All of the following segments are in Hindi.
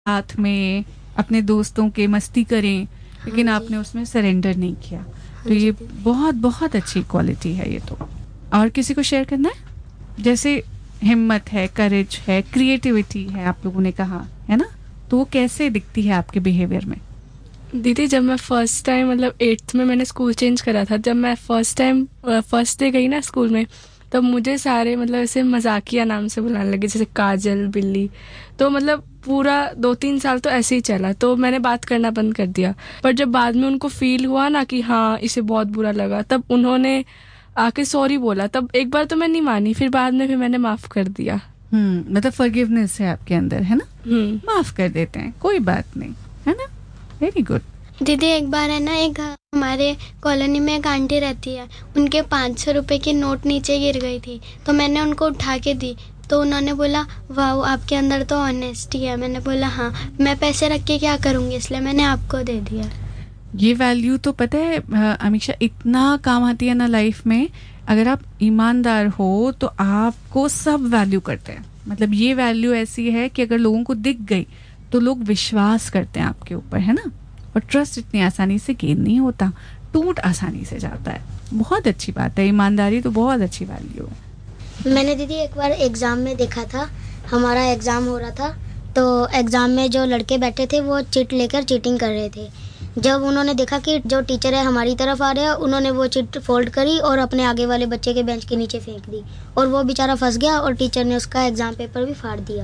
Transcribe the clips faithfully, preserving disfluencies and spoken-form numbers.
साथ में अपने दोस्तों के मस्ती करें, लेकिन हाँ आपने उसमें सरेंडर नहीं किया। तो ये जी। बहुत बहुत अच्छी क्वालिटी है ये तो। और किसी को शेयर करना है? जैसे हिम्मत है, करेज है, क्रिएटिविटी है, आप लोगों ने कहा है ना, तो वो कैसे दिखती है आपके बिहेवियर में? दीदी, जब मैं फर्स्ट टाइम मतलब एट्थ में मैंने स्कूल चेंज करा था, जब मैं फर्स्ट टाइम फर्स्ट डे गई ना स्कूल में, तब मुझे सारे मतलब ऐसे मजाकिया नाम से बुलाने लगे, जैसे काजल, बिल्ली। तो मतलब पूरा दो तीन साल तो ऐसे ही चला, तो मैंने बात करना बंद कर दिया। पर जब बाद में उनको फील हुआ ना कि हाँ इसे बहुत बुरा लगा, तब उन्होंने आके सॉरी बोला। तब एक बार तो मैं नहीं मानी, फिर बाद में फिर मैंने माफ कर दिया। हम्म मतलब फॉरगिवनेस है आपके अंदर, है ना? हम्म माफ कर देते हैं, कोई बात नहीं, है ना? Very good. दीदी एक बार है ना, एक हमारे कॉलोनी में एक आंटी रहती है, उनके पाँच सौ रुपये की नोट नीचे गिर गई थी, तो मैंने उनको उठा के दी। तो उन्होंने बोला वाह आपके अंदर तो ऑनेस्टी है। मैंने बोला हाँ, मैं पैसे रख के क्या करूँगी, इसलिए मैंने आपको दे दिया। ये वैल्यू तो पता है अमीषा, इतना काम आती है ना लाइफ में। अगर आप ईमानदार हो तो आपको सब वैल्यू करते हैं। मतलब ये वैल्यू ऐसी है कि अगर लोगों को दिख गई तो लोग विश्वास करते हैं आपके ऊपर, है ना? और ट्रस्ट इतनी आसानी से गेन नहीं होता, टूट आसानी से जाता है। बहुत अच्छी बात है, ईमानदारी तो बहुत अच्छी वैल्यू है। मैंने दीदी एक बार एग्ज़ाम में देखा था, हमारा एग्ज़ाम हो रहा था, तो एग्ज़ाम में जो लड़के बैठे थे वो चिट लेकर चीटिंग कर रहे थे। जब उन्होंने देखा कि जो टीचर है हमारी तरफ आ रहे हैं, उन्होंने वो चिट फोल्ड करी और अपने आगे वाले बच्चे के बेंच के नीचे फेंक दी, और वो बेचारा फंस गया और टीचर ने उसका एग्ज़ाम पेपर भी फाड़ दिया।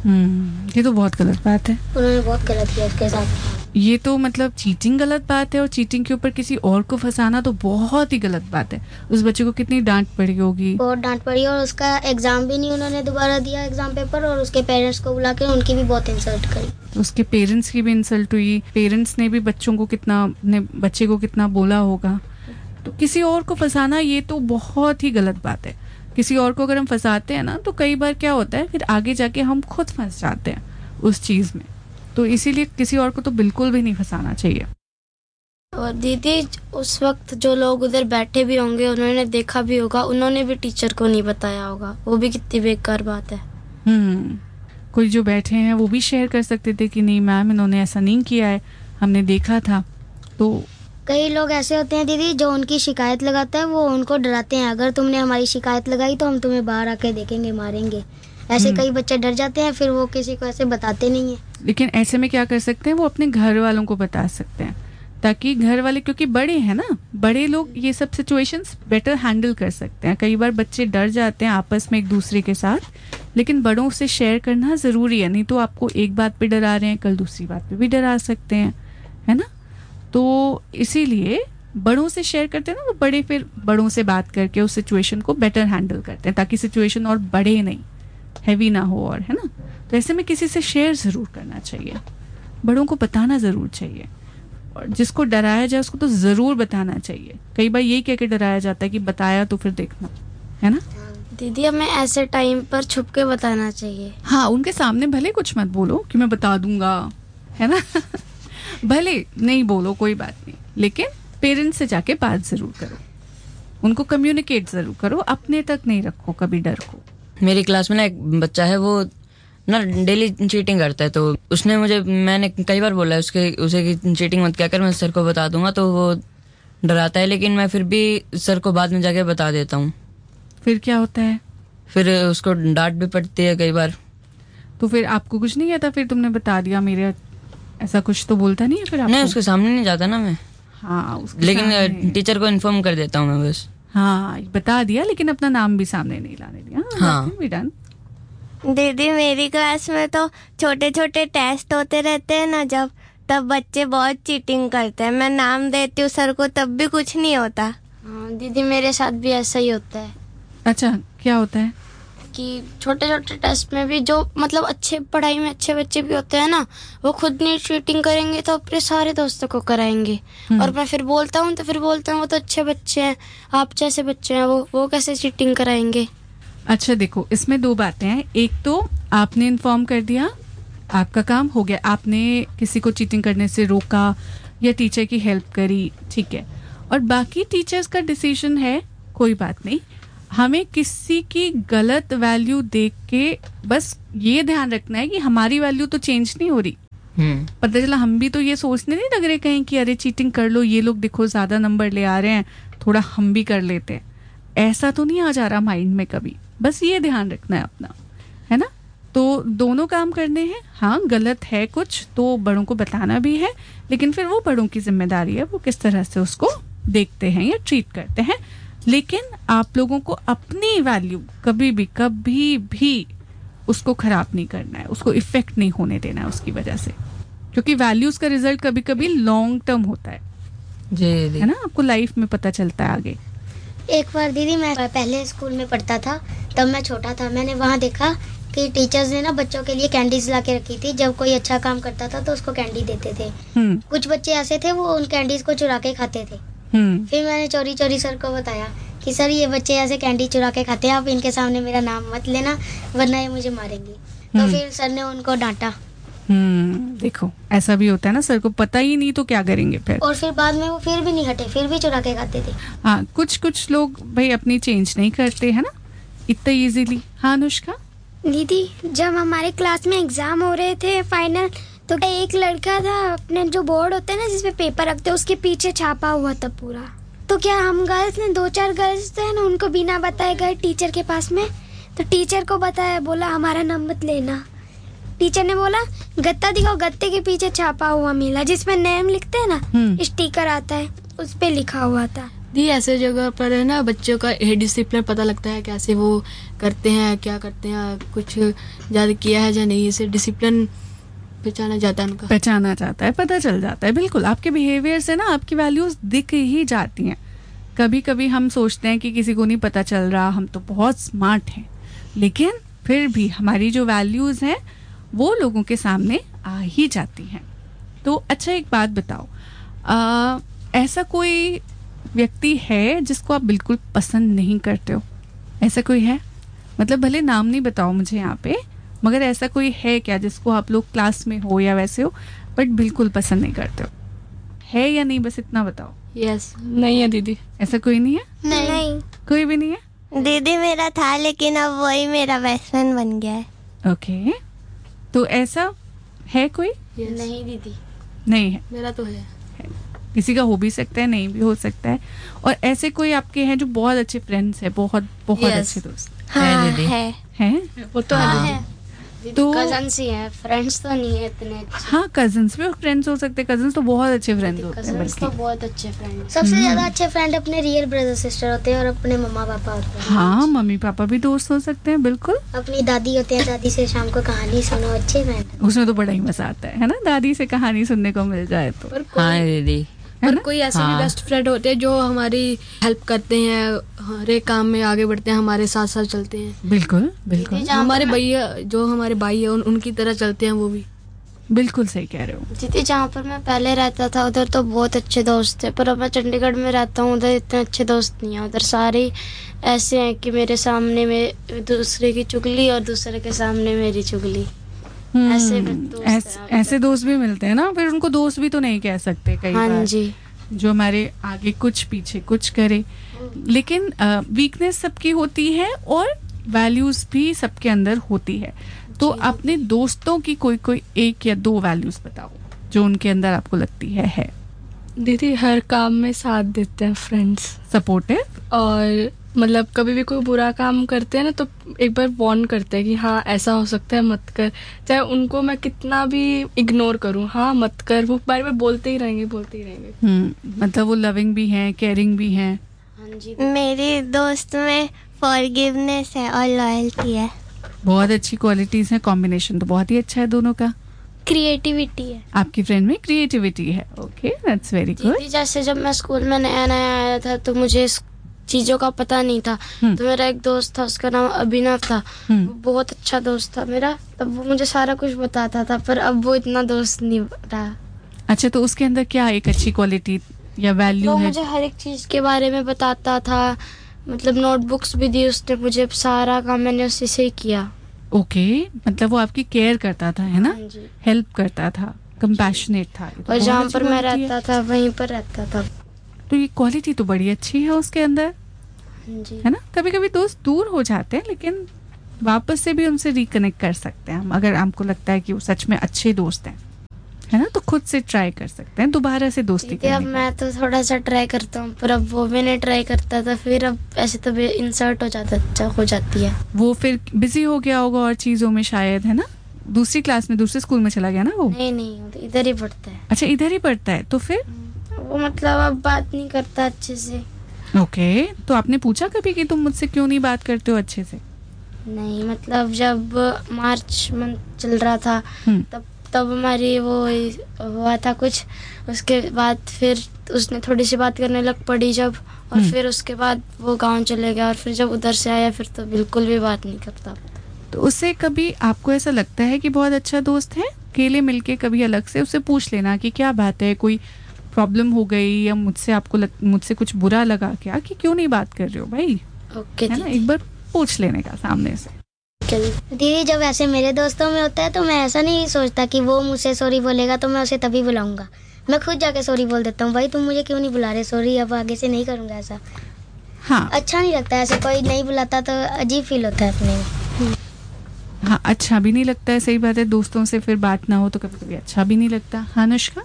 हम्म ये तो बहुत गलत बात है। उन्होंने बहुत गलत किया उसके साथ। ये तो मतलब चीटिंग गलत बात है, और चीटिंग के ऊपर किसी और को फंसाना तो बहुत ही गलत बात है। उस बच्चे को कितनी डांट पड़ी होगी। बहुत डांट पड़ी, और उसका एग्ज़ाम भी नहीं उन्होंने दोबारा दिया एग्ज़ाम पेपर, और उसके पेरेंट्स को बुला के उनकी भी बहुत इंसल्ट करी। उसके पेरेंट्स की भी इंसल्ट हुई, पेरेंट्स ने भी बच्चों को कितना, ने बच्चे को कितना बोला होगा। तो किसी और को फंसाना ये तो बहुत ही गलत बात है। किसी और को अगर हम फंसाते हैं ना, तो कई बार क्या होता है, फिर आगे जाके हम खुद फंस जाते हैं उस चीज़ में। तो इसीलिए किसी और को तो बिल्कुल भी नहीं फंसाना चाहिए। और दीदी, उस वक्त जो लोग उधर बैठे भी होंगे, उन्होंने देखा भी होगा, उन्होंने भी टीचर को नहीं बताया होगा। वो भी कितनी बेकार बात है। हम्म कोई जो बैठे हैं वो भी शेयर कर सकते थे कि नहीं मैम, इन्होंने ऐसा नहीं किया है, हमने देखा था। तो कई लोग ऐसे होते हैं दीदी, जो उनकी शिकायत लगाता है, वो उनको डराते हैं, अगर तुमने हमारी शिकायत लगाई तो हम तुम्हें बाहर आके देखेंगे, मारेंगे। ऐसे कई बच्चे डर जाते हैं, फिर वो किसी को ऐसे बताते नहीं है। लेकिन ऐसे में क्या कर सकते हैं, वो अपने घर वालों को बता सकते हैं, ताकि घर वाले, क्योंकि बड़े हैं ना, बड़े लोग ये सब सिचुएशंस बेटर हैंडल कर सकते हैं। कई बार बच्चे डर जाते हैं आपस में एक दूसरे के साथ, लेकिन बड़ों से शेयर करना ज़रूरी है। नहीं तो आपको एक बात पे डरा रहे हैं, कल दूसरी बात पे भी डरा सकते हैं, है ना? तो इसीलिए बड़ों से शेयर करते हैं ना, तो बड़े फिर बड़ों से बात करके उस सिचुएशन को बेटर हैंडल करते हैं, ताकि सिचुएशन और बड़े नहीं, हैवी ना हो, और है ना? तो ऐसे में किसी से शेयर ज़रूर करना चाहिए, बड़ों को बताना ज़रूर चाहिए, और जिसको डराया जाए उसको तो ज़रूर बताना चाहिए। कई बार यही कह के डराया जाता है कि बताया तो फिर देखना, है ना? दीदी, हमें ऐसे टाइम पर छुप के बताना चाहिए। हाँ, उनके सामने भले कुछ मत बोलो कि मैं बता दूंगा, है ना? भले नहीं बोलो, कोई बात नहीं, लेकिन पेरेंट्स से जाके बात ज़रूर करो, उनको कम्युनिकेट ज़रूर करो, अपने तक नहीं रखो कभी डर को। मेरी क्लास में ना एक बच्चा है, वो ना डेली चीटिंग करता है। तो उसने मुझे, मैंने कई बार बोला है उसके उसे कि चीटिंग मत क्या कर, मैं सर को बता दूंगा। तो वो डराता है, लेकिन मैं फिर भी सर को बाद में जाके बता देता हूँ। फिर क्या होता है? फिर उसको डांट भी पड़ती है कई बार। तो फिर आपको कुछ नहीं कहता, फिर तुमने बता दिया मेरे, ऐसा कुछ तो बोलता नहीं है फिर आपको? नहीं, उसके सामने नहीं जाता ना मैं। हाँ, लेकिन टीचर को इन्फॉर्म कर देता हूँ मैं बस। हाँ, बता दिया, लेकिन अपना नाम भी सामने नहीं लाने दिया। हाँ, भी डन। दीदी, मेरी क्लास में तो छोटे छोटे टेस्ट होते रहते हैं ना, जब तब बच्चे बहुत चीटिंग करते हैं। मैं नाम देती हूँ सर को, तब भी कुछ नहीं होता। हाँ दीदी, मेरे साथ भी ऐसा ही होता है। अच्छा, क्या होता है? कि छोटे छोटे टेस्ट में भी जो मतलब अच्छे पढ़ाई में अच्छे बच्चे भी होते हैं ना, वो खुद नहीं चीटिंग करेंगे तो अपने सारे दोस्तों को कराएंगे। और मैं फिर बोलता हूँ तो फिर बोलते हैं वो तो अच्छे बच्चे हैं, आप जैसे बच्चे हैं, वो वो कैसे चीटिंग कराएंगे। अच्छा देखो, इसमें दो बातें हैं। एक तो आपने इन्फॉर्म कर दिया, आपका काम हो गया, आपने किसी को चीटिंग करने से रोका या टीचर की हेल्प करी, ठीक है। और बाकी टीचर्स का डिसीजन है, कोई बात नहीं। हमें किसी की गलत वैल्यू देख के बस ये ध्यान रखना है कि हमारी वैल्यू तो चेंज नहीं हो रही। हम्म पता चला हम भी तो ये सोचने नहीं लग रहे कहीं कि अरे चीटिंग कर लो, ये लोग देखो ज्यादा नंबर ले आ रहे हैं, थोड़ा हम भी कर लेते हैं। ऐसा तो नहीं आ जा रहा माइंड में कभी। बस ये ध्यान रखना है अपना, है ना। तो दोनों काम करने हैं। हाँ, गलत है कुछ तो बड़ों को बताना भी है, लेकिन फिर वो बड़ों की जिम्मेदारी है, वो किस तरह से उसको देखते हैं या ट्रीट करते हैं। लेकिन आप लोगों को अपनी वैल्यू कभी भी कभी भी उसको खराब नहीं करना है, उसको इफेक्ट नहीं होने देना है उसकी वजह से, क्योंकि वैल्यूज का रिजल्ट कभी कभी लॉन्ग टर्म होता है जी दीदी। है ना, आपको लाइफ में पता चलता है आगे। एक बार दीदी मैं पहले स्कूल में पढ़ता था, तब मैं छोटा था, मैंने वहाँ देखा कि टीचर्स ने ना बच्चों के लिए कैंडीज ला के रखी थी। जब कोई अच्छा काम करता था तो उसको कैंडी देते थे। हम्म कुछ बच्चे ऐसे थे वो उन कैंडीज को चुरा के खाते थे। हम्म फिर मैंने चोरी चोरी सर को बताया कि सर ये बच्चे ऐसे कैंडी चुरा के खाते हैं, आप इनके सामने मेरा नाम मत लेना वरना ये मुझे मारेंगे। तो हम्म। फिर सर ने उनको डांटा हम्म देखो ऐसा भी होता है ना, सर को पता ही नहीं तो क्या करेंगे फिर। और फिर बाद में वो फिर भी नहीं हटे, फिर भी चुरा के खाते थे। हाँ, कुछ कुछ लोग भाई अपनी चेंज नहीं करते है ना इतना इजीली। हाँ अनुष्का। दीदी, जब हमारे क्लास में एग्जाम हो रहे थे फाइनल, तो एक लड़का था अपने जो बोर्ड होते हैं ना जिसपे पेपर रखते हैं उसके पीछे छापा हुआ था पूरा। तो क्या हम गर्ल्स ने, दो चार गर्ल्स थे ना, उनको बिना बताए गए टीचर के पास में। तो टीचर को बताया, बोला हमारा नाम मत लेना। टीचर ने बोला गत्ता दिखाओ, गत्ते के पीछे छापा हुआ मिला जिसमें नेम लिखते हैं हम्म। ना, स्टिकर आता है, उस पे लिखा हुआ था। दी ऐसे जगह पर है ना बच्चों का डिसिप्लिन पता लगता है, कैसे वो करते हैं, क्या करते हैं, कुछ ज्यादा किया है या नहीं, इसे डिसिप्लिन पहचाना जाता है उनका, पहचाना जाता है, पता चल जाता है। बिल्कुल, आपके बिहेवियर से ना आपकी वैल्यूज दिख ही जाती हैं। कभी कभी हम सोचते हैं कि किसी को नहीं पता चल रहा, हम तो बहुत स्मार्ट हैं, लेकिन फिर भी हमारी जो वैल्यूज हैं वो लोगों के सामने आ ही जाती हैं। तो अच्छा एक बात बताओ, आ, ऐसा कोई व्यक्ति है जिसको आप बिल्कुल पसंद नहीं करते हो? ऐसा कोई है? मतलब भले नाम नहीं बताओ मुझे यहाँ पे, मगर ऐसा कोई है क्या जिसको आप लोग क्लास में हो या वैसे हो बट बिल्कुल पसंद नहीं करते हो? है या नहीं, बस इतना बताओ। यस नहीं है दीदी, ऐसा कोई नहीं है? नहीं, नहीं। कोई भी नहीं है? दीदी मेरा था लेकिन अब वही मेरा बेस्ट फ्रेंड बन गया है। ओके, तो ऐसा है कोई? yes. नहीं दीदी, नहीं है? मेरा तो है। किसी का हो भी सकता है, नहीं भी हो सकता है। और ऐसे कोई आपके हैं जो बहुत अच्छे फ्रेंड्स है, बहुत बहुत Yes. अच्छे दोस्त हाँ है दीदी। है। हैं? वो तो हाँ है है दीदी। तो कजन्स ही है, फ्रेंड्स तो नहीं है इतने अच्छे। हाँ, कजन्स भी फ्रेंड्स हो सकते हैं। कजन्स तो बहुत अच्छे फ्रेंड्स होते हैं कजन्स तो बल्कि। बहुत अच्छे फ्रेंड्स। सबसे ज्यादा अच्छे फ्रेंड अपने रियल ब्रदर सिस्टर होते हैं और अपने मम्मा पापा होते हैं। हाँ, मम्मी पापा भी दोस्त हो सकते हैं, बिल्कुल। अपनी दादी होते हैं, दादी से शाम को कहानी सुनो, अच्छे फ्रेंड। उसमें तो बड़ा ही मजा आता है है ना, दादी से कहानी सुनने को मिल जाए तो। पर हाँ कोई, दीदी। है पर ना? कोई ऐसे हाँ। भी बेस्ट फ्रेंड होते हैं जो हमारी हेल्प करते हैं, हर एक काम में आगे बढ़ते हैं, हमारे साथ साथ चलते हैं। बिल्कुल बिल्कुल जहाँ हमारे पर- भैया जो हमारे भाई है उन, उनकी तरह चलते हैं वो भी। बिल्कुल सही कह रहे हो। दीदी जहाँ पर मैं पहले रहता था उधर तो बहुत अच्छे दोस्त थे, पर अब मैं चंडीगढ़ में रहता हूँ, उधर इतने अच्छे दोस्त नहीं है। उधर सारे ऐसे हैं कि मेरे सामने में दूसरे की चुगली और दूसरे के सामने मेरी चुगली। हम्म, ऐसे भी दोस्त हैं ऐस- यहाँ पे। ऐसे दोस्त भी मिलते हैं ना, फिर उनको दोस्त भी तो नहीं कह सकते कई हाँ बार, जी, जो हमारे आगे कुछ पीछे कुछ करे। लेकिन वीकनेस सबकी होती है और वैल्यूज भी सबके अंदर होती है। तो अपने दोस्तों की कोई कोई एक या दो वैल्यूज बताओ जो उनके अंदर आपको लगती है है दीदी हर काम में साथ देते हैं फ्रेंड्स, सपोर्टिव। और मतलब कभी भी कोई बुरा काम करते हैं ना तो एक बार वार्न करते हैं कि हाँ ऐसा हो सकता है मत कर, चाहे उनको मैं कितना भी इग्नोर करूँ, हाँ मत कर, वो बार बार बोलते ही रहेंगे बोलते ही रहेंगे। हम्म, मतलब वो लविंग भी हैं, केयरिंग भी हैं। हाँ जी। मेरी दोस्त में फॉरगिवनेस है और लॉयल्टी है। बहुत अच्छी क्वालिटीज हैं, कॉम्बिनेशन तो बहुत ही अच्छा है दोनों का। क्रिएटिविटी है। आपकी फ्रेंड में क्रिएटिविटी है, ओके, दैट्स वेरी गुड। दीदी जैसे जब मैं स्कूल में नया नया आया था तो मुझे इस चीजों का पता नहीं था, हम्म। तो मेरा एक दोस्त था, उसका नाम अभिनव था। हम्म। वो बहुत अच्छा दोस्त था मेरा, तब वो मुझे सारा कुछ बताता था, पर अब वो इतना दोस्त नहीं रहा। अच्छा, तो उसके अंदर क्या एक अच्छी क्वालिटी या वैल्यू वो है? मुझे हर एक चीज के बारे में बताता था, मतलब नोटबुक्स भी दी उसने मुझे, सारा काम मैंने उसी से ही किया। ओके, मतलब वो आपकी केयर करता था, है ना, हाँ जी। हेल्प करता था, कंपैशनेट था। ये तो और बहुत जहाँ अच्छी पर मैं quality है। रहता था वहीं पर रहता था। तो ये क्वालिटी तो बड़ी अच्छी है उसके अंदर। जी। है ना, कभी कभी दोस्त दूर हो जाते हैं लेकिन वापस से भी उनसे रिकनेक्ट कर सकते हैं हम, अगर हमको लगता है कि वो सच में अच्छे दोस्त हैं, है ना, तो खुद से ट्राई कर सकते हैं दोबारा से दोस्ती दीदी अब करने का। मैं तो थोड़ा सा ट्राई करता हूँ, पर अब वो भी नहीं ट्राई करता, तो फिर अब ऐसे तो इंसर्ट हो जाता हो जाती है। वो फिर बिजी हो गया होगा और चीजों में शायद, है ना, दूसरी क्लास में दूसरे स्कूल में चला गया ना वो। नहीं नहीं, वो तो इधर ही पढ़ता है। अच्छा, इधर ही पढ़ता है, तो फिर वो मतलब अब बात नहीं करता अच्छे से। ओके, तो आपने पूछा कभी कि तुम मुझसे क्यों नहीं बात करते हो अच्छे से? नहीं, मतलब जब मार्च मंथ चल रहा था हम्म। तब तब हमारी वो हुआ था कुछ, उसके बाद फिर उसने थोड़ी सी बात करने लग पड़ी जब, और हम्म। फिर उसके बाद वो गांव चले गया, और फिर जब उधर से आया फिर तो बिल्कुल भी बात नहीं करता। तो उससे कभी आपको ऐसा लगता है कि बहुत अच्छा दोस्त है, अकेले मिलके कभी अलग से उससे पूछ लेना कि क्या बात है, कोई प्रॉब्लम हो गई या मुझसे आपको लग, मुझसे कुछ बुरा लगा क्या, कि क्यों नहीं बात कर रहे हो भाई, ओके है ना, एक बार पूछ लेने का सामने से। दीदी जब ऐसे मेरे दोस्तों में होता है तो मैं ऐसा नहीं सोचता कि वो मुझसे सॉरी बोलेगा तो मैं उसे तभी बुलाऊंगा, मैं खुद जाके सॉरी बोल देता हूँ, भाई तुम मुझे क्यों नहीं बुला रहे, सॉरी अब आगे से नहीं करूँगा ऐसा। हाँ अच्छा नहीं लगता, ऐसे कोई नहीं बुलाता तो अजीब फील होता है अपने में। हाँ, अच्छा भी नहीं लगता है, सही बात है, दोस्तों से फिर बात ना हो तो कभी कभी अच्छा भी नहीं लगता। हाँ अनुष्का?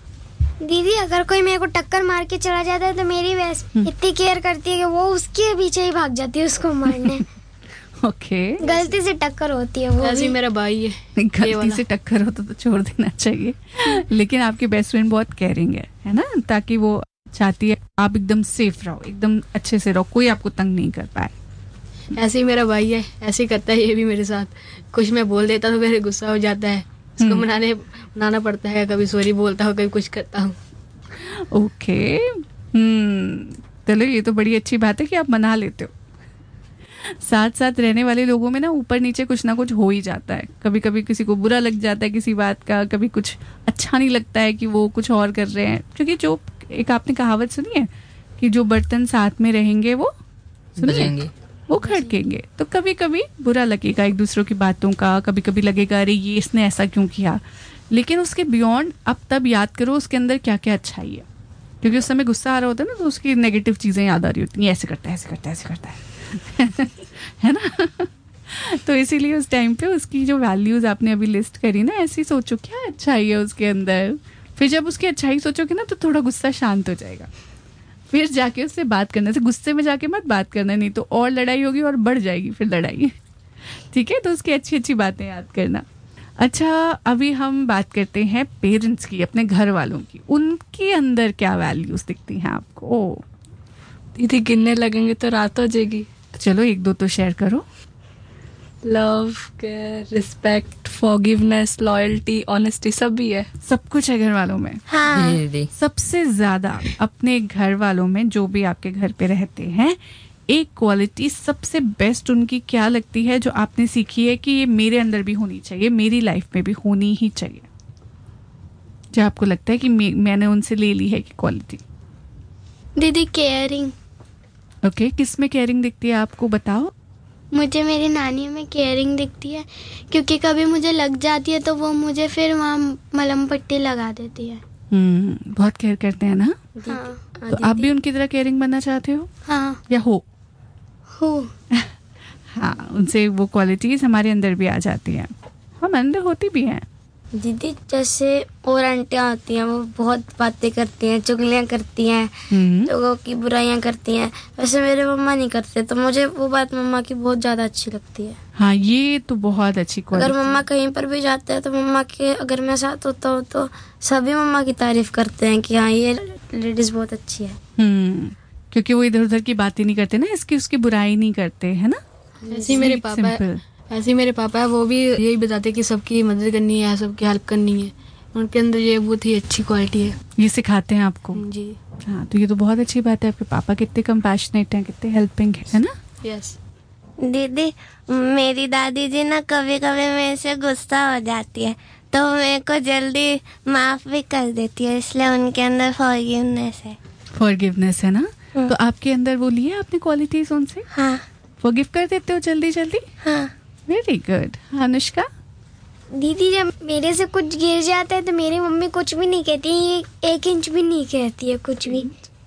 दीदी अगर कोई मेरे को टक्कर मार के चला जाता है तो मेरी वैस इतनी केयर करती है कि वो उसके पीछे ही भाग जाती है उसको मारने। ओके, गलती से टक्कर होती है वो ऐसे ही भी। मेरा भाई है, ये गलती वाला। से टक्कर हो तो, तो छोड़ देना चाहिए। लेकिन आपकी बेस्ट फ्रेंड बहुत केयरिंग है है ना, ताकि वो चाहती है आप एकदम सेफ रहो, एकदम अच्छे से रहो, कोई आपको तंग नहीं कर पाए। ऐसे ही मेरा भाई है, ऐसे ही करता है ये भी मेरे साथ, कुछ मैं बोल देता तो मेरे गुस्सा हो जाता है, उसको हम्म। मनाने मनाना पड़ता है, कभी सॉरी बोलता हूँ कभी कुछ करता हूँ। ओके, हम्म, चलो ये तो बड़ी अच्छी बात है कि आप मना लेते हो। साथ साथ रहने वाले लोगों में ना ऊपर नीचे कुछ ना कुछ हो ही जाता है, कभी कभी किसी को बुरा लग जाता है किसी बात का, कभी कुछ अच्छा नहीं लगता है कि वो कुछ और कर रहे हैं, क्योंकि जो एक आपने कहावत सुनी है कि जो बर्तन साथ में रहेंगे वो बजेंगे। वो खड़केंगे, तो कभी कभी बुरा लगेगा एक दूसरों की बातों का, कभी कभी लगेगा अरे ये इसने ऐसा क्यों किया, लेकिन उसके बियॉन्ड अब तब याद करो उसके अंदर क्या क्या अच्छाई है, क्योंकि उस समय गुस्सा आ रहा होता है ना तो उसकी नेगेटिव चीजें याद आ रही होती हैं, ऐसे करता है ऐसे करता है ऐसे करता है है ना। तो इसीलिए उस टाइम पे उसकी जो वैल्यूज आपने अभी लिस्ट करी ना, ऐसी सोचो क्या अच्छाई है उसके अंदर, फिर जब उसकी अच्छाई सोचोगे ना तो थोड़ा गुस्सा शांत हो जाएगा, फिर जाके उससे बात करने से, गुस्से में जाके मत बात करना, नहीं तो और लड़ाई होगी और बढ़ जाएगी फिर लड़ाई। ठीक है, तो उसकी अच्छी अच्छी बातें याद करना। अच्छा, अभी हम बात करते हैं पेरेंट्स की, अपने घर वालों की, उनके अंदर क्या वैल्यूज दिखती हैं आपको? ओ, दीदी गिनने लगेंगे तो रात हो जाएगी। तो चलो एक दो तो शेयर करो। Love, care, respect, forgiveness, loyalty, honesty, सब भी है। सब कुछ है घर वालों में। हाँ जी दीदी। सबसे ज्यादा अपने घर वालों में, जो भी आपके घर पे रहते हैं, एक क्वालिटी सबसे बेस्ट उनकी क्या लगती है जो आपने सीखी है कि ये मेरे अंदर भी होनी चाहिए, मेरी लाइफ में भी होनी ही चाहिए, जो आपको लगता है कि मैं, मैंने उनसे ले ली है कि क्वालिटी? दीदी केयरिंग। ओके, किस में केयरिंग दिखती है आपको, बताओ। मुझे मेरी नानी में केयरिंग दिखती है, क्योंकि कभी मुझे लग जाती है तो वो मुझे फिर वहाँ मलहम पट्टी लगा देती है। हम्म, बहुत केयर करते हैं ना। हाँ तो आप भी उनकी तरह केयरिंग बनना चाहते हो हाँ या हो? हो। हाँ, उनसे वो क्वालिटीज हमारे अंदर भी आ जाती हैं, हम अंदर होती भी हैं। दीदी जैसे और आंटियाँ होती हैं वो बहुत बातें करती हैं, चुगलियाँ करती हैं, हम्म, लोगों की बुराइयाँ करती हैं, वैसे मेरे मम्मा नहीं करते, तो मुझे वो बात मम्मा की बहुत ज़्यादा अच्छी लगती है। हाँ, ये तो बहुत अच्छी अगर क्वालिटी। मम्मा कहीं पर भी जाते हैं तो मम्मा के, अगर मैं साथ होता हूँ तो सभी मम्मा की तारीफ करते हैं कि हाँ ये लेडीज बहुत अच्छी है। हम्म, क्योंकि वो इधर उधर की बातें नहीं करते ना, इसकी उसकी बुराई नहीं करते, है ना। ऐसे ही मेरे Sweet, पापा है, simple. ऐसे ही मेरे पापा है, वो भी यही बताते कि सबकी मदद करनी है, सबकी हेल्प करनी है, उनके अंदर ये बहुत ही अच्छी क्वालिटी है। ये सिखाते हैं आपको। जी हाँ, तो ये तो बहुत अच्छी बात है, आपके पापा कितने कंपैशनेट हैं, कितने हेल्पिंग है ना। यस। दीदी मेरी दादी जी ना कभी कभी मेरे से गुस्सा हो जाती है तो मेरे को जल्दी माफ भी कर देती है, इसलिए उनके अंदर फॉरगिवनेस है। फॉरगिवनेस है ना, तो आपके अंदर वो लिए आपने क्वालिटीज उनसे, हाँ फॉरगिव कर देते हो जल्दी जल्दी। हाँ वेरी गुड। अनुष्का? दीदी जब मेरे से कुछ गिर जाता है तो मेरी मम्मी कुछ भी नहीं कहती, एक, एक इंच भी नहीं कहती है कुछ भी।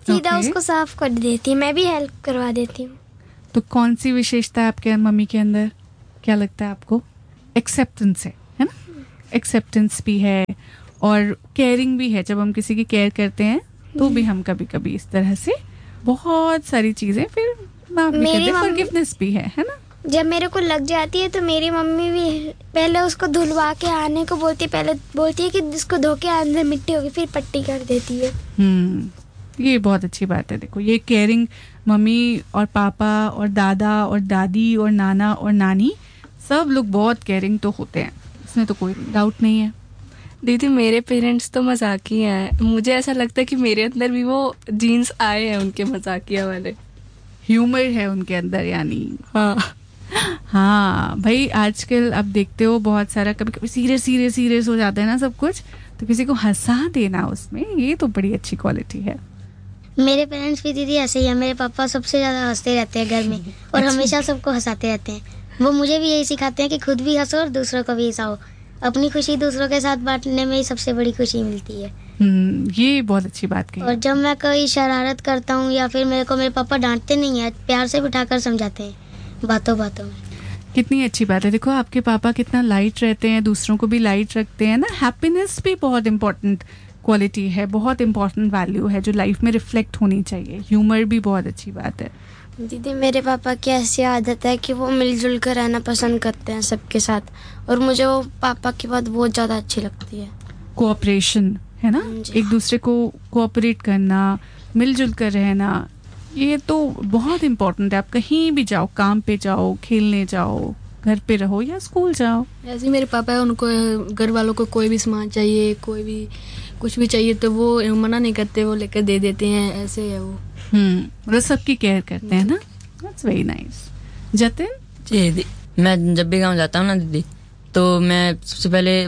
सीधा Okay. उसको साफ कर देती है, मैं भी हेल्प करवा देती हूँ। तो कौन सी विशेषता है आपके मम्मी के अंदर, क्या लगता है आपको? एक्सेप्टेंस है है ना? एक्सेप्टेंस भी है और केयरिंग भी है। जब हम किसी की केयर करते हैं तो भी हम कभी कभी इस तरह से बहुत सारी चीजें फिर माफ भी मेरी करते हैं, मम्मी- फॉरगिवनेस भी है है ना? जब मेरे को लग जाती है तो मेरी मम्मी भी पहले उसको धुलवा के आने को बोलती है, पहले बोलती है कि इसको धो के अंदर मिट्टी होगी, फिर पट्टी कर देती है। हम्म ये बहुत अच्छी बात है। देखो ये केयरिंग मम्मी और पापा और दादा और दादी और नाना और नानी सब लोग बहुत केयरिंग तो होते हैं, इसमें तो कोई डाउट नहीं है। दीदी मेरे पेरेंट्स तो मजाकिया हैं, मुझे ऐसा लगता है कि मेरे अंदर भी वो जीन्स आए हैं उनके मजाकिया वाले। ह्यूमर है उनके अंदर यानी। हाँ हाँ भाई, आजकल आप देखते हो बहुत सारा कभी कभी सीरियस सीरियस सीरियस हो जाता है ना सब कुछ, तो किसी को हंसा देना उसमें, ये तो बड़ी अच्छी क्वालिटी है। मेरे पेरेंट्स भी दीदी ऐसे ही है। मेरे पापा सबसे ज्यादा हंसते रहते हैं घर में और हमेशा सबको हंसाते रहते हैं। वो मुझे भी यही सिखाते हैं कि खुद भी हंसो और दूसरों को भी हंसाओ। अपनी खुशी दूसरों के साथ बांटने में ही सबसे बड़ी खुशी मिलती है। हम्म ये बहुत अच्छी बात कही। और जब मैं कोई शरारत करता हूँ या फिर मेरे को मेरे पापा डांटते नहीं है, प्यार से बिठाकर समझाते हैं बातों बातों में। कितनी अच्छी बात है। देखो आपके पापा कितना लाइट रहते हैं, दूसरों को भी लाइट रखते हैं ना। हैप्पीनेस भी बहुत इंपॉर्टेंट क्वालिटी है, बहुत इंपॉर्टेंट वैल्यू है जो लाइफ में रिफ्लेक्ट होनी चाहिए। ह्यूमर भी बहुत अच्छी बात है। दीदी मेरे पापा की ऐसी आदत है कि वो मिलजुल कर रहना पसंद करते हैं सबके साथ, और मुझे वो पापा की बात बहुत ज़्यादा अच्छी लगती है। कोऑपरेशन है ना, जी। एक दूसरे को कोऑपरेट करना, मिलजुल कर रहना, ये तो बहुत इम्पोर्टेंट है। आप कहीं भी जाओ, काम पे जाओ, खेलने जाओ, घर पे रहो या स्कूल जाओ। ऐसे ही मेरे पापा है, उनको घर वालों को कोई भी सामान चाहिए, कोई भी कुछ भी चाहिए तो वो मना नहीं करते, वो लेकर दे देते हैं। ऐसे है वो। हम्म मतलब सबकी केयर करते हैं ना। That's very nice. जतिन? जी दीदी, मैं जब भी गाँव जाता हूँ ना दीदी, तो मैं सबसे पहले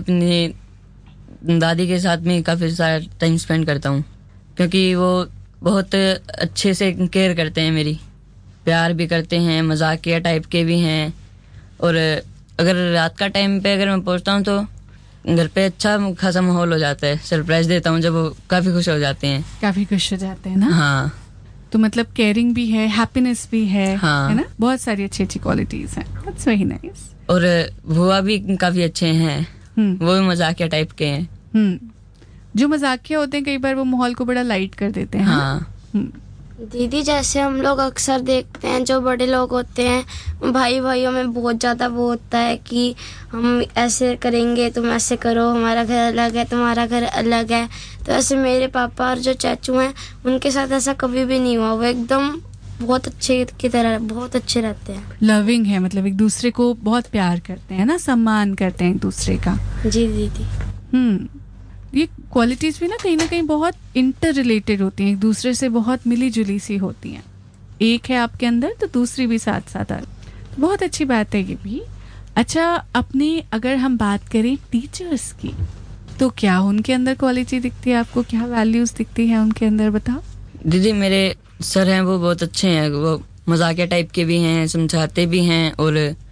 अपनी दादी के साथ में काफ़ी सारा टाइम स्पेंड करता हूँ, क्योंकि वो बहुत अच्छे से केयर करते हैं मेरी, प्यार भी करते हैं, मजाकिया टाइप के भी हैं। और अगर रात का टाइम पे अगर मैं पहुँचता हूँ तो घर पे अच्छा खासा माहौल हो जाता है। सरप्राइज देता हूँ जब वो काफ़ी खुश हो जाते हैं। काफी खुश हो जाते हैं ना। हाँ, तो मतलब केयरिंग भी है, हैप्पीनेस भी है, हाँ। है ना। बहुत सारी अच्छी अच्छी क्वालिटीज हैं। That's very nice. और बुआ भी काफ़ी अच्छे हैं, हम्म वो भी मजाकिया टाइप के हैं। हम्म जो मजाकिया होते हैं कई बार वो माहौल को बड़ा लाइट कर देते हैं। हाँ। हम्म, दीदी जैसे हम लोग अक्सर देखते हैं जो बड़े लोग होते हैं, भाई भाइयों में बहुत ज़्यादा वो होता है कि हम ऐसे करेंगे, तुम ऐसे करो, हमारा घर अलग है, तुम्हारा घर अलग है। तो ऐसे मेरे पापा और जो चाचू हैं उनके साथ ऐसा कभी भी नहीं हुआ। वो एकदम बहुत अच्छे की तरह बहुत अच्छे रहते हैं। लविंग है, मतलब एक दूसरे को बहुत प्यार करते हैं ना, सम्मान करते हैं एक दूसरे का। जी दीदी। हम्म ये क्वालिटीज भी ना कहीं ना कहीं बहुत इंटर रिलेटेड होती हैं, एक दूसरे से बहुत मिली जुली सी होती हैं। एक है आपके अंदर तो दूसरी भी साथ साथ आ, तो बहुत अच्छी बात है ये भी। अच्छा, अपने अगर हम बात करें टीचर्स की, तो क्या उनके अंदर क्वालिटी दिखती है आपको, क्या वैल्यूज दिखती है उनके अंदर, बताओ। दीदी मेरे सर हैं वो बहुत अच्छे हैं, वो मजाकिया टाइप के भी हैं, समझाते भी हैं और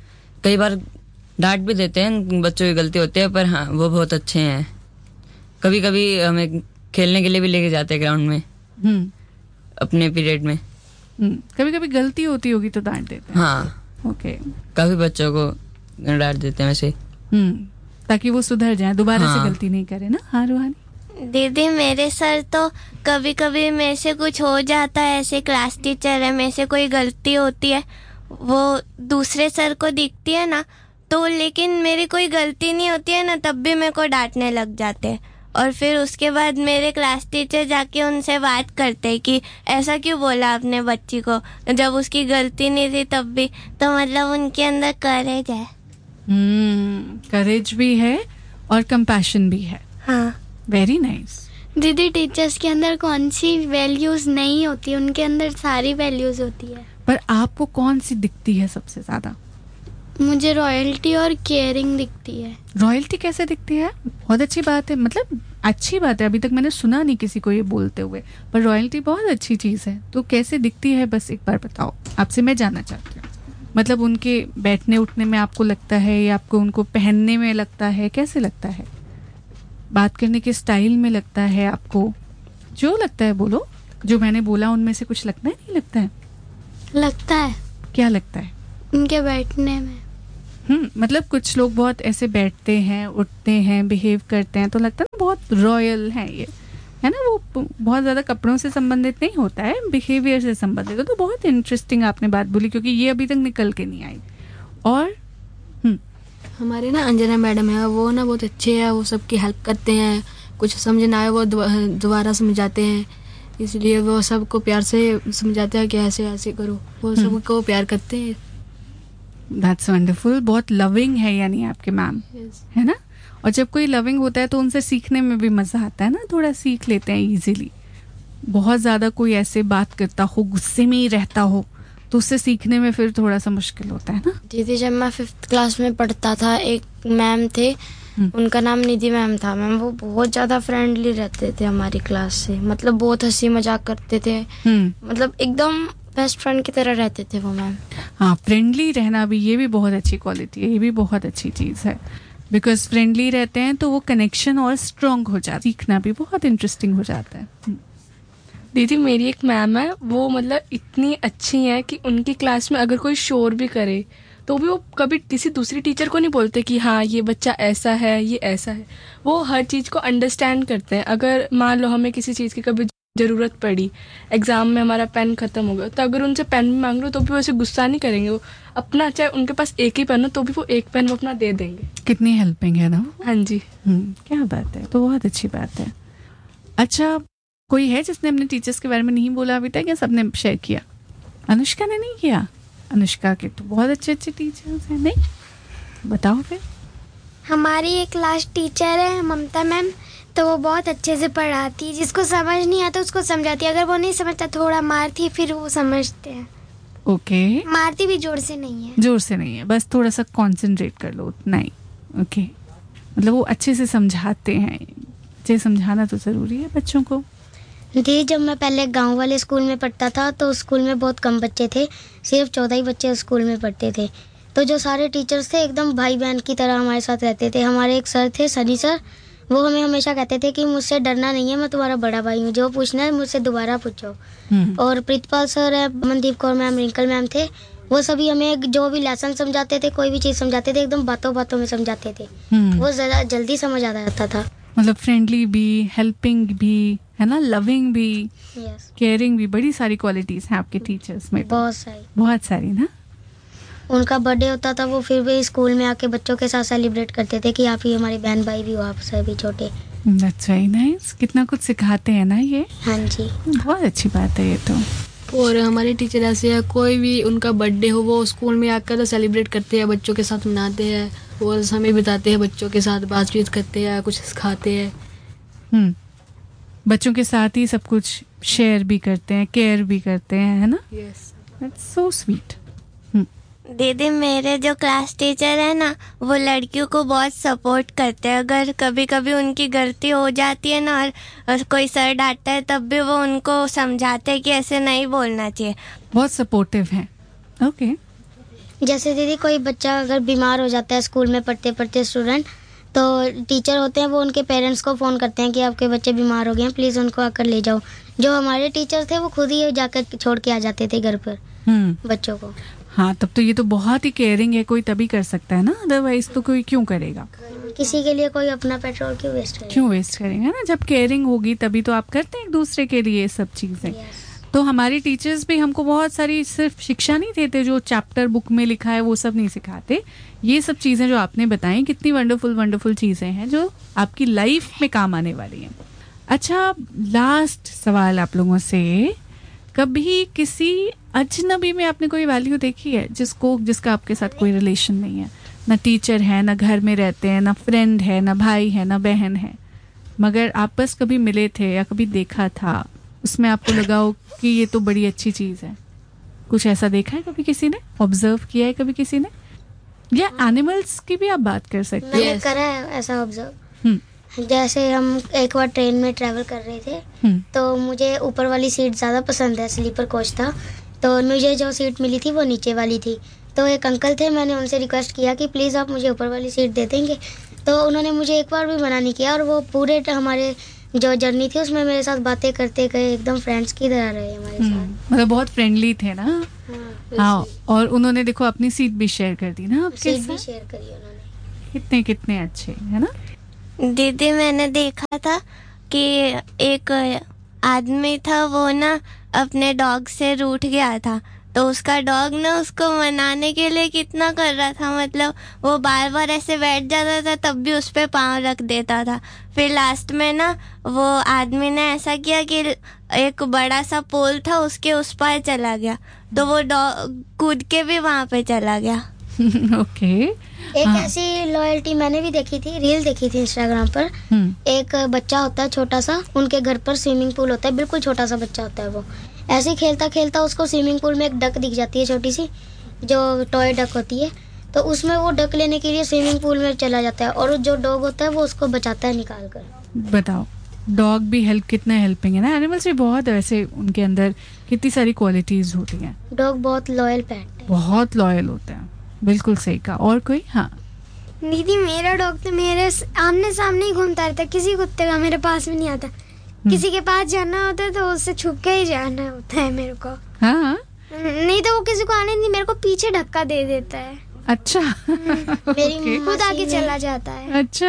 कई बार डांट भी देते हैं, बच्चों की गलती होती है, पर हाँ वो बहुत अच्छे हैं। कभी कभी हमें खेलने के लिए भी लेके जाते हैं ग्राउंड में हम्म अपने पीरियड में। हम्म कभी कभी गलती होती होगी तो डांट देते हैं। हाँ, ओके। काफी बच्चों को डांट देते हैं वैसे। हम्म ताकि वो सुधर जाए, दोबारा हाँ। से गलती नहीं करे ना। हाँ रूहानी? दीदी मेरे सर तो कभी कभी मेरे से कुछ हो जाता है, ऐसे क्लास टीचर है, मेरे से कोई गलती होती है वो दूसरे सर को दिखती है ना, तो लेकिन मेरी कोई गलती नहीं होती है ना तब भी मेरे को डांटने लग जाते हैं। और फिर उसके बाद मेरे क्लास टीचर जाके उनसे बात करते हैं कि ऐसा क्यों बोला आपने बच्ची को, जब उसकी गलती नहीं थी तब भी। तो मतलब उनके अंदर करेज है। हम्म करेज भी है और कंपैशन भी है। हाँ। Very nice. दीदी टीचर्स के अंदर कौन सी वैल्यूज नहीं होती, उनके अंदर सारी वैल्यूज होती है। पर आपको कौन सी दिखती है सबसे ज्यादा? मुझे रॉयल्टी और केयरिंग दिखती है। रॉयल्टी कैसे दिखती है? बहुत अच्छी बात है, मतलब अच्छी बात है, अभी तक मैंने सुना नहीं किसी को ये बोलते हुए, पर रॉयल्टी बहुत अच्छी चीज है। तो कैसे दिखती है बस एक बार बताओ, आपसे मैं जानना चाहती हूँ। मतलब उनके बैठने उठने में आपको लगता है या आपको उनको पहनने में लगता है, कैसे लगता है? बात करने के स्टाइल में लगता है आपको? जो लगता है बोलो, जो मैंने बोला उनमें से कुछ लगता है, नहीं लगता है? लगता है क्या लगता है? उनके बैठने में। हम्म मतलब कुछ लोग बहुत ऐसे बैठते हैं, उठते हैं, बिहेव करते हैं, तो लगता है ना बहुत रॉयल है ये, है ना? वो बहुत ज़्यादा कपड़ों से संबंधित नहीं होता है, बिहेवियर से संबंधित है। तो बहुत इंटरेस्टिंग आपने बात बोली, क्योंकि ये अभी तक निकल के नहीं आई। और हम्म हमारे ना अंजना मैडम है, वो ना बहुत अच्छे हैं, वो सबकी हेल्प करते हैं, कुछ समझ ना आए वो दोबारा समझाते हैं, इसलिए वो सबको प्यार से समझाते हैं कि ऐसे ऐसे करो, वो सबको प्यार करते हैं। That's wonderful. बहुत लविंग है यानी आपके मैम, Yes. है ना? और जब कोई लविंग होता है तो उनसे सीखने में भी मज़ा आता है ना, थोड़ा सीख लेते हैं इजीली। बहुत ज़्यादा कोई ऐसे बात करता हो, गुस्से में ही रहता हो, तो उससे सीखने में फिर थोड़ा सा मुश्किल होता है ना। दीदी जब मैं फिफ्थ क्लास में पढ़ता था, एक मैम थे, उनका नाम निधि मैम था। मैम वो बहुत ज़्यादा फ्रेंडली रहते थे हमारी क्लास से, मतलब बहुत हंसी मजाक करते थे, मतलब एकदम बेस्ट फ्रेंड की तरह रहते थे वो मैम। हाँ, फ्रेंडली रहना भी, ये भी बहुत अच्छी क्वालिटी है, ये भी बहुत अच्छी चीज़ है। बिकॉज फ्रेंडली रहते हैं तो वो कनेक्शन और स्ट्रॉन्ग हो जाता है, सीखना भी बहुत इंटरेस्टिंग हो जाता है। दीदी मेरी एक मैम है, वो मतलब इतनी अच्छी है कि उनकी क्लास में अगर कोई शोर भी करे तो भी वो कभी किसी दूसरी टीचर को नहीं बोलते कि हाँ ये बच्चा ऐसा है, ये ऐसा है। वो हर चीज़ को अंडरस्टैंड करते हैं। अगर मान लो हमें किसी चीज़ की कभी ज़रूरत पड़ी, एग्ज़ाम में हमारा पेन ख़त्म हो गया, तो अगर उनसे पेन मांग लो तो भी वैसे गुस्सा नहीं करेंगे। वो अपना, चाहे उनके पास एक ही पेन हो तो भी वो एक पेन वो अपना दे देंगे। कितनी हेल्पिंग है ना। हाँ जी। हम्म क्या बात है, तो बहुत अच्छी बात है। अच्छा, कोई है जिसने अपने टीचर्स के बारे में नहीं बोला अभी तक, या सबने शेयर किया? अनुष्का ने नहीं किया? अनुष्का के तो बहुत अच्छे अच्छे टीचर्स हैं, नहीं? बताओ फिर। हमारी एक क्लास टीचर है ममता मैम, तो वो बहुत अच्छे से पढ़ाती है, जिसको समझ नहीं आता उसको समझाती है, अगर वो नहीं समझता थोड़ा मारती है, फिर वो समझते हैं। ओके। मारती भी जोर से नहीं है। जोर से नहीं है, बस थोड़ा सा कंसंट्रेट कर लो, उतना ही। ओके, मतलब वो अच्छे से समझाते हैं। अच्छे समझाना तो ज़रूरी है बच्चों को। दी, जब मैं पहले गांव वाले स्कूल में पढ़ता था तो स्कूल में बहुत कम बच्चे थे, सिर्फ चौदह ही बच्चे स्कूल में पढ़ते थे। तो जो सारे टीचर्स थे एकदम भाई बहन की तरह हमारे साथ रहते थे। हमारे एक सर थे, सनी सर, वो हमें हमेशा कहते थे कि मुझसे डरना नहीं है, मैं तुम्हारा बड़ा भाई हूँ, जो पूछना है मुझसे दोबारा पूछो। और प्रीतपाल सर है, Mandeep Kaur ma'am, wrinkle ma'am थे, वो सभी हमें जो भी लेसन समझाते थे, कोई भी चीज़ समझाते थे, एकदम बातों बातों में समझाते थे। वो ज़्यादा जल्दी समझ आ जाता था। मतलब फ्रेंडली भी, हेल्पिंग भी, है ना, लविंग भी, यस, केयरिंग भी, बड़ी सारी क्वालिटीज़ हैं आपके टीचर्स में। बहुत सारी बहुत सारी ना। उनका बर्थडे होता था, वो फिर भी स्कूल में आके बच्चों के साथ सेलिब्रेट करते थे कि आप ही हमारे बहन भाई भी हो, आप सभी छोटे। That's very nice. कितना कुछ सिखाते हैं ना ये। हाँ जी, बहुत अच्छी बात है ये तो। और हमारे टीचर ऐसे है, कोई भी उनका बर्थडे हो वो स्कूल में आकर सेलिब्रेट करते हैं, बच्चों के साथ मनाते हैं, और समय बिताते हैं बच्चों के साथ, बातचीत करते हैं, कुछ सिखाते हैं। हम्म बच्चों के साथ ही सब कुछ शेयर भी करते हैं, केयर भी करते हैं, है ना। Yes, that's so sweet. दीदी मेरे जो क्लास टीचर है ना, वो लड़कियों को बहुत सपोर्ट करते हैं। अगर कभी कभी उनकी गलती हो जाती है ना, और, और कोई सर डांटता है, तब भी वो उनको समझाते हैं कि ऐसे नहीं बोलना चाहिए। बहुत सपोर्टिव हैं। ओके। जैसे दीदी कोई बच्चा अगर बीमार हो जाता है स्कूल में पढ़ते पढ़ते स्टूडेंट, तो टीचर होते हैं वो उनके पेरेंट्स को फ़ोन करते हैं कि आपके बच्चे बीमार हो गए हैं, प्लीज़ उनको आकर ले जाओ। जो हमारे टीचर थे वो खुद ही जाकर छोड़ के आ जाते थे घर पर हम्म बच्चों को। हाँ, तब तो ये तो बहुत ही केयरिंग है, कोई तभी कर सकता है ना, अदरवाइज तो कोई क्यों करेगा। किसी के लिए कोई अपना पेट्रोल क्यों वेस्ट करेगा? क्यों वेस्ट करेंगे ना, जब केयरिंग होगी तभी तो आप करते हैं एक दूसरे के लिए सब चीज़ें। Yes. तो हमारे टीचर्स भी हमको बहुत सारी सिर्फ शिक्षा नहीं देते, जो चैप्टर बुक में लिखा है वो सब नहीं सिखाते। ये सब चीज़ें जो आपने बताई, कितनी वंडरफुल वंडरफुल चीज़ें हैं जो आपकी लाइफ में काम आने वाली हैं। अच्छा, लास्ट सवाल आप लोगों से, कभी किसी अजनबी में आपने कोई वैल्यू देखी है जिसको जिसका आपके साथ कोई रिलेशन नहीं है, ना टीचर है, ना घर में रहते हैं, ना फ्रेंड है, ना भाई है, ना बहन है, मगर आप बस कभी मिले थे या कभी देखा था, उसमें आपको लगा हो कि ये तो बड़ी अच्छी चीज़ है? कुछ ऐसा देखा है कभी किसी ने, ऑब्जर्व किया है कभी किसी ने? या एनिमल्स की भी आप बात कर सकते मैंने हैं। करा है ऐसा ऑब्जर्व। हम्म जैसे हम एक बार ट्रेन में ट्रैवल कर रहे थे, हम्म तो मुझे ऊपर वाली सीट ज़्यादा पसंद है, स्लीपर कोच था, तो मुझे जो सीट मिली थी वो नीचे वाली थी। तो एक अंकल थे, मैंने उनसे रिक्वेस्ट किया कि प्लीज़ आप मुझे ऊपर वाली सीट दे देंगे, तो उन्होंने मुझे एक बार भी मना नहीं किया, और वो पूरे हमारे जो जर्नी थी उसमें मेरे साथ बातें करते गए, एकदम फ्रेंड्स की तरह रहे हमारे साथ। मतलब बहुत फ्रेंडली थे ना। हाँ, हाँ, और उन्होंने देखो अपनी सीट भी शेयर कर दी ना आपके सीट भी साथ। शेयर करी उन्होंने। कितने कितने अच्छे है ना। दीदी मैंने देखा था कि एक आदमी था, वो ना अपने डॉग से रूठ गया था, तो उसका डॉग ना उसको मनाने के लिए कितना कर रहा था, मतलब वो बार बार ऐसे बैठ जाता था तब भी उस पे पाँव रख देता था। फिर लास्ट में ना वो आदमी ने ऐसा किया कि एक बड़ा सा पोल था उसके उस पार चला गया, तो वो डॉग कूद के भी वहाँ पे चला गया। ओके। एक हाँ। ऐसी लॉयल्टी मैंने भी देखी थी, रील देखी थी इंस्टाग्राम पर। एक बच्चा होता है छोटा सा, उनके घर पर स्विमिंग पूल होता है, बिल्कुल छोटा सा बच्चा होता है। वो ऐसे ही खेलता खेलता उसको स्विमिंग पूल में एक डक दिख जाती है, छोटी सी जो टॉय डक होती है, तो उसमें वो डक लेने के लिए स्विमिंग पूल में चला जाता है और जो डॉग होता है वो उसको बचाता है निकाल कर। बताओ, डॉग भी हेल्प, कितना हेल्पिंग है ना। एनिमल्स भी बहुत ऐसे, उनके अंदर कितनी सारी क्वालिटीज होती हैं। डॉग बहुत लॉयल पेट है, बहुत लॉयल होते हैं। बिल्कुल सही कहा। और कोई? हाँ दीदी मेरा डॉग तो मेरे आमने सामने ही घूमता रहता है, किसी कुत्ते का मेरे पास भी नहीं आता। किसी के पास जाना होता है तो उससे छुप के ही जाना होता है मेरे को। हाँ, नहीं तो वो किसी को आने नहीं, मेरे को पीछे धक्का दे देता है। अच्छा। मेरी खुद आगे चला जाता है। अच्छा।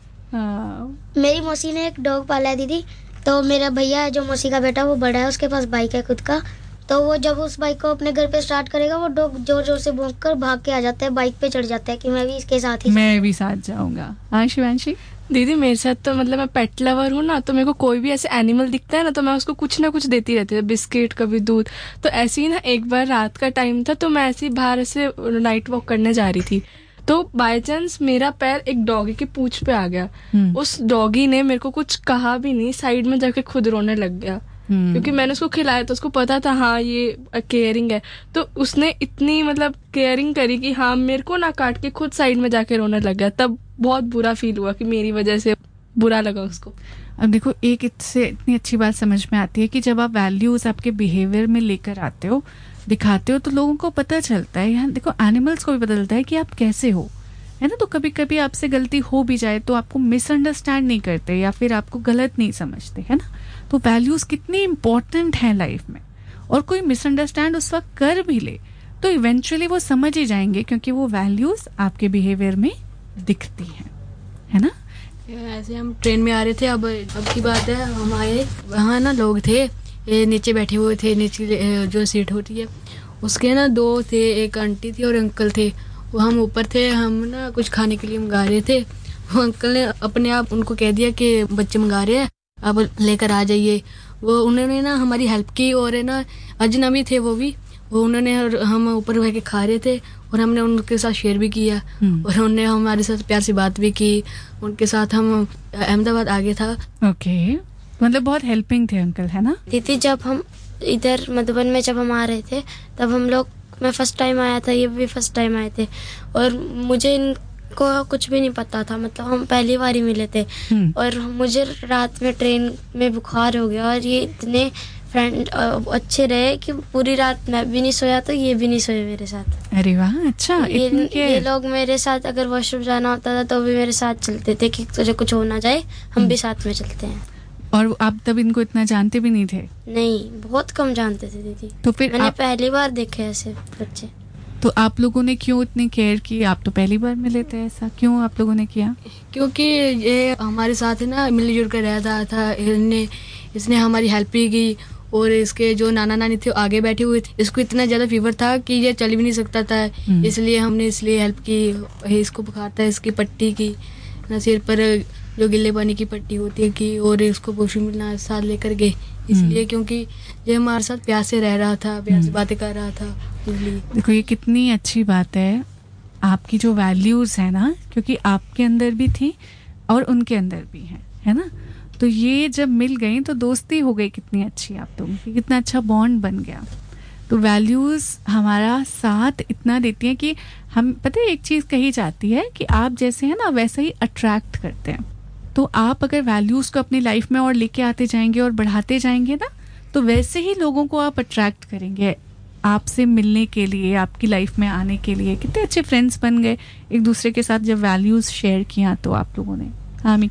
हाँ। मेरी मौसी ने एक डॉग पाला है दीदी, तो मेरा भैया है जो मौसी का बेटा, वो बड़ा है, उसके पास बाइक है खुद का, तो वो जब उस बाइक को अपने घर पे स्टार्ट करेगा वो डॉग जोर जोर से भौंक कर भाग के आ जाता है, बाइक पे चढ़ जाता है कि मैं भी इसके साथ ही मैं भी साथ जाऊंगा। हाँ शिवांशी? दीदी मेरे साथ तो मतलब मैं पेट लवर हूँ ना, तो मेरे को कोई भी ऐसे एनिमल दिखता है ना तो मैं उसको कुछ ना कुछ देती रहती है, बिस्किट कभी दूध। तो ऐसे ही ना एक बार रात का टाइम था, तो मैं ऐसे ही बाहर ऐसे नाइट वॉक करने जा रही थी, तो बाय चांस मेरा पैर एक डॉगी की पूंछ पे आ गया। उस डॉगी ने मेरे को कुछ कहा भी नहीं, साइड में जाके खुद रोने लग गया, क्योंकि मैंने उसको खिलाया तो उसको पता था हाँ ये केयरिंग है, तो उसने इतनी मतलब केयरिंग करी कि हाँ मेरे को ना काट के खुद साइड में जाके रोने लग गया। तब बहुत बुरा फील हुआ कि मेरी वजह से बुरा लगा उसको। अब देखो, एक इससे इतनी अच्छी बात समझ में आती है कि जब आप वैल्यूज आपके बिहेवियर में लेकर आते हो, दिखाते हो, तो लोगों को पता चलता है। यहाँ देखो, एनिमल्स को भी पता चलता है कि आप कैसे हो, है ना। तो कभी कभी आपसे गलती हो भी जाए तो आपको मिसअंडरस्टैंड नहीं करते या फिर आपको गलत नहीं समझते, है ना। तो वैल्यूज कितनी इंपॉर्टेंट हैं लाइफ में, और कोई मिसअंडरस्टैंड उस वक्त कर भी ले तो इवेंचुअली वो समझ ही जाएंगे, क्योंकि वो वैल्यूज आपके बिहेवियर में दिखती हैं, है ना। ऐसे हम ट्रेन में आ रहे थे, अब अब की बात है, हम आए, वहाँ ना लोग थे, ये नीचे बैठे हुए थे, नीचे जो सीट होती है उसके ना दो थे, एक आंटी थी और अंकल थे। वो हम ऊपर थे, हम ना कुछ खाने के लिए मंगा रहे थे। वो अंकल ने अपने आप उनको कह दिया कि बच्चे मंगा रहे हैं, आप लेकर आ जाइए। वो उन्होंने ना हमारी हेल्प की, और है ना अजनबी थे वो भी, वो उन्होंने, हम ऊपर रह के खा रहे थे और हमने उनके साथ शेयर भी किया, और उन्होंने हमारे साथ प्यार से बात भी की। उनके साथ हम अहमदाबाद आगे था। ओके, मतलब बहुत हेल्पिंग थे अंकल, है ना। दीदी जब हम इधर मधुबन में जब हम आ रहे थे तब हम लोग, मैं फर्स्ट टाइम आया था, ये भी फर्स्ट टाइम आए थे, और मुझे इनको कुछ भी नहीं पता था, मतलब हम पहली बार ही मिले थे। और मुझे रात में ट्रेन में बुखार हो गया, और ये इतने फ्रेंड अच्छे रहे कि पूरी रात मैं भी नहीं सोया तो ये भी नहीं सोए मेरे साथ। अरे वाह, अच्छा। ये, ये लोग मेरे साथ अगर वॉशरूम जाना होता था तो भी मेरे साथ चलते थे कि तुझे कुछ हो ना जाए, हम भी साथ में चलते हैं। और आप तब इनको इतना जानते भी नहीं थे? नहीं, बहुत कम जानते थे दीदी। तो फिर मैंने आप... पहली बार देखे ऐसे बच्चे। तो आप लोगों ने क्यों इतनी केयर की? आप तो पहली बार मिले थे, ऐसा क्यों आप लोगों ने किया? क्योंकि ये हमारे साथ है ना, मिलजुल कर रहता था, इसने इसने हमारी हेल्प भी की, और इसके जो नाना नानी थे आगे बैठे हुए थे, इसको इतना ज़्यादा फीवर था कि ये चल भी नहीं सकता था, इसलिए हमने इसलिए हेल्प की। इसको बुखार था, इसकी पट्टी की ना, सिर पर जो गिल्ले पानी की पट्टी होती है की, और इसको वॉशरूम मिलना साथ लेकर गए, इसलिए क्योंकि ये हमारे साथ प्यार से रह रहा था, प्यार से बातें कर रहा था, इसलिए। देखो, ये कितनी अच्छी बात है, आपकी जो वैल्यूज है ना, क्योंकि आपके अंदर भी थी और उनके अंदर भी है, है ना। तो ये जब मिल गई तो दोस्ती हो गई कितनी अच्छी, आप लोगों की कितना अच्छा बॉन्ड बन गया। तो वैल्यूज हमारा साथ इतना देती हैं कि हम, पता है एक चीज कही जाती है कि आप जैसे हैं ना वैसे ही अट्रैक्ट करते हैं। तो आप अगर वैल्यूज को अपनी लाइफ में और लेके आते जाएंगे और बढ़ाते जाएंगे ना, तो वैसे ही लोगों को आप अट्रैक्ट करेंगे आपसे मिलने के लिए, आपकी लाइफ में आने के लिए। कितने अच्छे फ्रेंड्स बन गए एक दूसरे के साथ जब वैल्यूज शेयर किया तो आप लोगों ने। हाँ मीक्षा?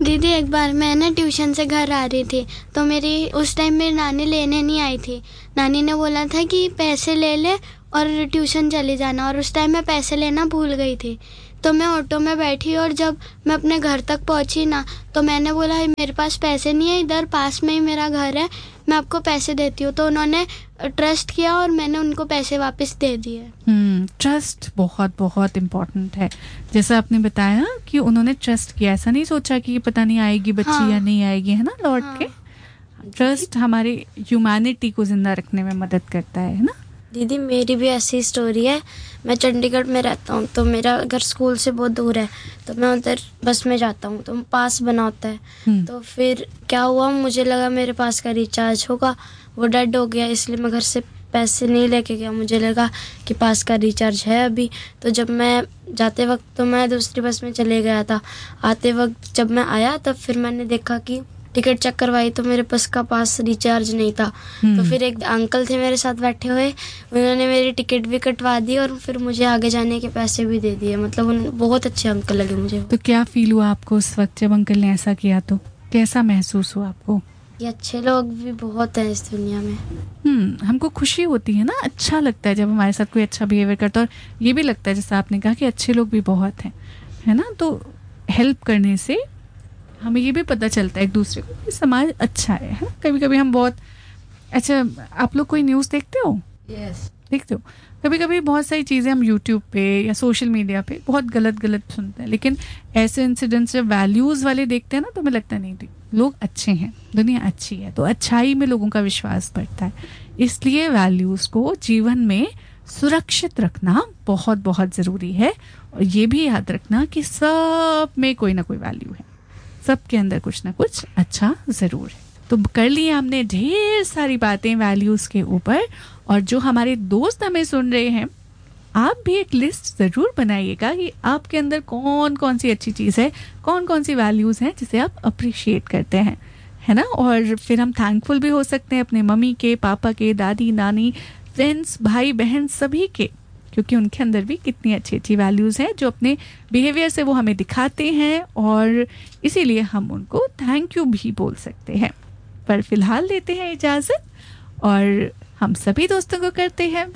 दीदी एक बार मैं ना ट्यूशन से घर आ रही थी, तो मेरी उस टाइम मेरी नानी लेने नहीं आई थी। नानी ने बोला था कि पैसे ले ले और ट्यूशन चले जाना, और उस टाइम मैं पैसे लेना भूल गई थी। तो मैं ऑटो में बैठी और जब मैं अपने घर तक पहुंची ना, तो मैंने बोला मेरे पास पैसे नहीं है, इधर पास में ही मेरा घर है, मैं आपको पैसे देती हूँ। तो उन्होंने ट्रस्ट किया और मैंने उनको पैसे वापस दे दिए। हम्म ट्रस्ट बहुत बहुत इम्पोर्टेंट है। जैसा आपने बताया कि उन्होंने ट्रस्ट किया, ऐसा नहीं सोचा कि पता नहीं आएगी बच्ची हाँ। या नहीं आएगी, है ना, लौट हाँ। के। ट्रस्ट हमारी ह्यूमैनिटी को जिंदा रखने में मदद करता है है ना। दीदी मेरी भी ऐसी स्टोरी है। मैं चंडीगढ़ में रहता हूँ, तो मेरा घर स्कूल से बहुत दूर है, तो मैं उधर बस में जाता हूँ, तो पास बना होता है। हम्म। तो फिर क्या हुआ, मुझे लगा मेरे पास का रिचार्ज होगा, वो डेड हो गया, इसलिए मैं घर से पैसे नहीं लेके गया। मुझे लगा कि पास का रिचार्ज है अभी। तो जब मैं जाते वक्त तो मैं दूसरी बस में चले गया था। आते वक्त जब मैं आया तब फिर मैंने देखा कि टिकट चेक करवाई तो मेरे बस का पास रिचार्ज नहीं था। तो फिर एक अंकल थे मेरे साथ बैठे हुए, उन्होंने मेरी टिकट भी कटवा दी और फिर मुझे आगे जाने के पैसे भी दे दिए। मतलब उन बहुत अच्छे अंकल लगे मुझे। तो क्या फील हुआ आपको उस वक्त जब अंकल ने ऐसा किया? तो कैसा महसूस हुआ आपको? ये अच्छे लोग भी बहुत हैं इस दुनिया में। हम्म हमको खुशी होती है ना, अच्छा लगता है जब हमारे साथ कोई अच्छा बिहेवियर करता है। और ये भी लगता है जैसा आपने कहा कि अच्छे लोग भी बहुत हैं, है ना। तो हेल्प करने से हमें ये भी पता चलता है एक दूसरे को कि समाज अच्छा है, है ना। कभी कभी हम बहुत अच्छा, आप लोग कोई न्यूज़ देखते हो? यस। देखते हो? कभी कभी बहुत सारी चीज़ें हम यूट्यूब पे या सोशल मीडिया पे बहुत गलत गलत सुनते हैं, लेकिन ऐसे इंसिडेंट्स जब वैल्यूज़ वाले देखते हैं ना, तो हमें लगता है नहीं लोग अच्छे हैं, दुनिया अच्छी है, तो अच्छाई में लोगों का विश्वास बढ़ता है। इसलिए वैल्यूज़ को जीवन में सुरक्षित रखना बहुत बहुत ज़रूरी है। और ये भी याद रखना कि सब में कोई ना कोई वैल्यू है, सबके अंदर कुछ ना कुछ अच्छा ज़रूर है। तो कर लिए हमने ढेर सारी बातें वैल्यूज़ के ऊपर, और जो हमारे दोस्त हमें सुन रहे हैं, आप भी एक लिस्ट ज़रूर बनाइएगा कि आपके अंदर कौन कौन सी अच्छी चीज़ है, कौन कौन सी वैल्यूज़ हैं जिसे आप अप्रिशिएट करते हैं, है ना। और फिर हम थैंकफुल भी हो सकते हैं अपने मम्मी के, पापा के, दादी नानी, फ्रेंड्स, भाई बहन, सभी के, क्योंकि उनके अंदर भी कितनी अच्छी अच्छी वैल्यूज़ हैं जो अपने बिहेवियर से वो हमें दिखाते हैं, और इसीलिए हम उनको थैंक यू भी बोल सकते हैं। पर फिलहाल लेते हैं इजाज़त, और हम सभी दोस्तों को करते हैं